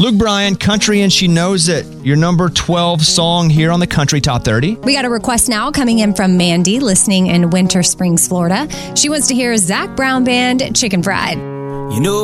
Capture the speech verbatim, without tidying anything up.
Luke Bryan, Country and She Knows It, your number twelve song here on the Country Top thirty. We got a request now coming in from Mandy, listening in Winter Springs, Florida. She wants to hear Zach Brown Band, Chicken Fried. You know